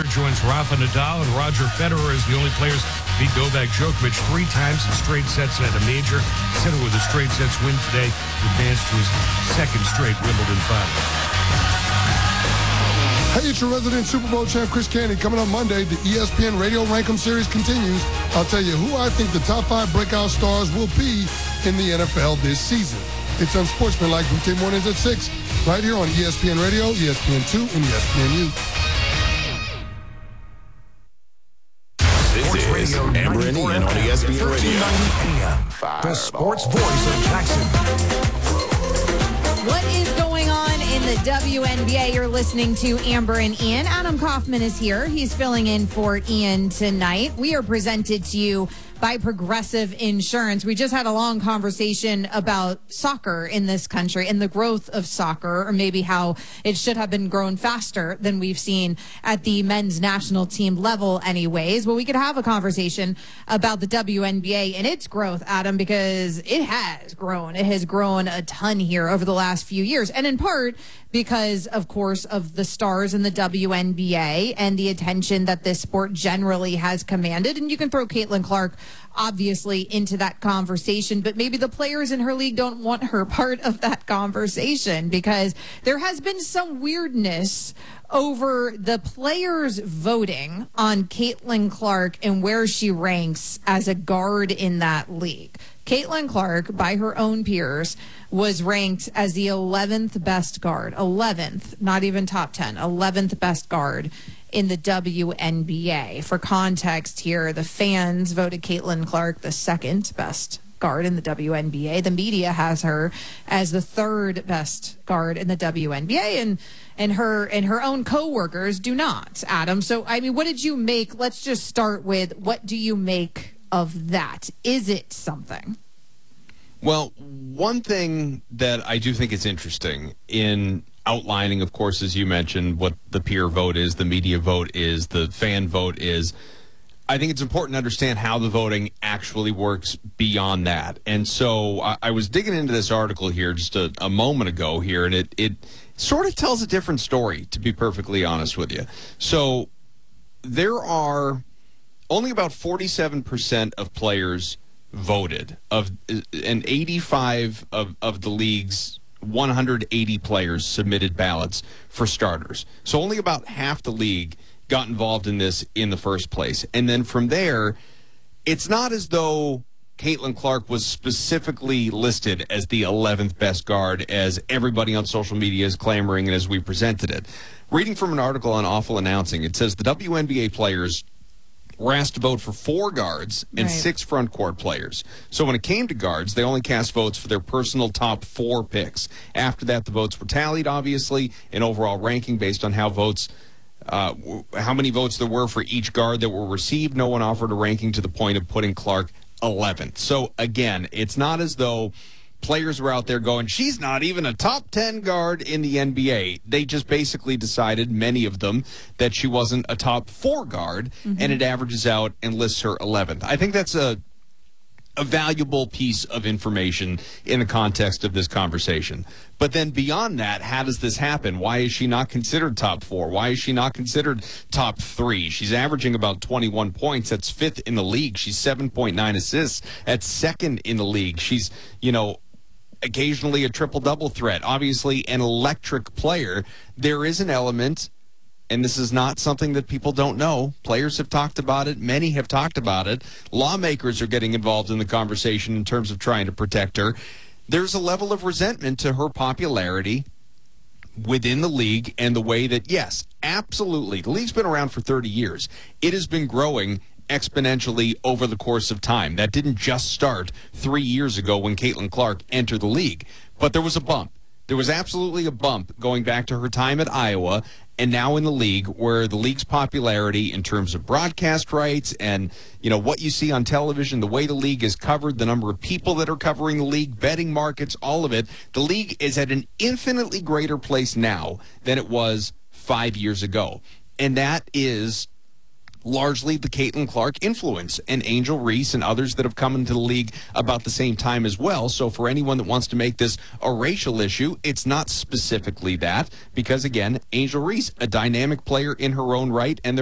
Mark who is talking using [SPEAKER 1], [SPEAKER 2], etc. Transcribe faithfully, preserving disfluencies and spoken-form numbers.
[SPEAKER 1] Federer joins Rafa Nadal, and Roger Federer is the only players to beat Novak Djokovic three times in straight sets at a major. Federer with a straight sets win today to advance to his second straight Wimbledon final.
[SPEAKER 2] Hey, it's your resident Super Bowl champ, Chris Canty. Coming up Monday, the E S P N Radio Rankum Series continues. I'll tell you who I think the top five breakout stars will be in the N F L this season. It's Unsportsmanlike weekday mornings at six, right here on E S P N Radio, E S P N two, and E S P N U.
[SPEAKER 3] This is Amber and Ian on E S P N Radio.
[SPEAKER 4] A M, the sports voice of Jackson.
[SPEAKER 5] What is going on in the W N B A? You're listening to Amber and Ian. Adam Kaufman is here. He's filling in for Ian tonight. We are presented to you by Progressive Insurance. We just had a long conversation about soccer in this country and the growth of soccer, or maybe how it should have been grown faster than we've seen at the men's national team level anyways. Well, we could have a conversation about the W N B A and its growth, Adam, because it has grown. It has grown a ton here over the last few years, and in part because, of course, of the stars in the W N B A and the attention that this sport generally has commanded. And you can throw Caitlin Clark, obviously, into that conversation, but maybe the players in her league don't want her part of that conversation, because there has been some weirdness over the players voting on Caitlin Clark and where she ranks as a guard in that league. Caitlin Clark, by her own peers, was ranked as the eleventh best guard. eleventh, not even top ten, eleventh best guard in the W N B A. For context here, the fans voted Caitlin Clark the second best guard in the W N B A. The media has her as the third best guard in the W N B A, and and her and her own coworkers do not, Adam. So, I mean, what did you make? Let's just start with, what do you make of that? Is it something?
[SPEAKER 6] Well, one thing that I do think is interesting in outlining, of course, as you mentioned, what the peer vote is, the media vote is, the fan vote is, I think it's important to understand how the voting actually works beyond that. And so I, I was digging into this article here just a, a moment ago here, and it, it sort of tells a different story, to be perfectly honest with you. So there are only about forty-seven percent of players voted, of and eighty-five of, of the league's one hundred eighty players submitted ballots for starters. So only about half the league got involved in this in the first place. And then from there, it's not as though Caitlin Clark was specifically listed as the eleventh best guard, as everybody on social media is clamoring and as we presented it. Reading from an article on Awful Announcing, it says the W N B A players were asked to vote for four guards and
[SPEAKER 5] right.
[SPEAKER 6] six front court players. So when it came to guards, they only cast votes for their personal top four picks. After that, the votes were tallied, obviously, in overall ranking based on how votes, uh, how many votes there were for each guard that were received. No one offered a ranking to the point of putting Clark eleventh. So again, it's not as though players were out there going, she's not even a top ten guard in the N B A. They just basically decided, many of them, that she wasn't a top four guard, mm-hmm. and it averages out and lists her eleventh. I think that's a a valuable piece of information in the context of this conversation. But then beyond that, how does this happen? Why is she not considered top four? Why is she not considered top three? She's averaging about twenty-one points. That's fifth in the league. She's seven point nine assists. That's second in the league. She's, you know, occasionally a triple-double threat, obviously an electric player. There is an element, and this is not something that people don't know. Players have talked about it. Many have talked about it. Lawmakers are getting involved in the conversation in terms of trying to protect her. There's a level of resentment to her popularity within the league and the way that, yes, absolutely, the league's been around for thirty years. It has been growing exponentially over the course of time. That didn't just start three years ago when Caitlin Clark entered the league. But there was a bump. There was absolutely a bump going back to her time at Iowa and now in the league, where the league's popularity in terms of broadcast rights and, you know, what you see on television, the way the league is covered, the number of people that are covering the league, betting markets, all of it, the league is at an infinitely greater place now than it was five years ago. And that is largely the Caitlin Clark influence, and Angel Reese and others that have come into the league about the same time as well. So for anyone that wants to make this a racial issue, it's not specifically that, because, again, Angel Reese, a dynamic player in her own right, and